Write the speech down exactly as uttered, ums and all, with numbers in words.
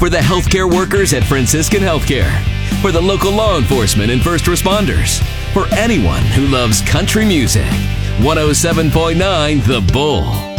For the healthcare workers at Franciscan Healthcare. For the local law enforcement and first responders. For anyone who loves country music. one oh seven point nine The Bull.